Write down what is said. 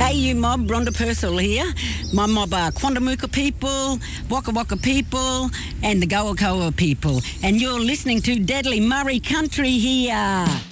AU mob, Rhonda Purcell here. My mob are Quandamooka people, Waka Waka people, and the Goakoa people. And you're listening to Deadly Murray Country here.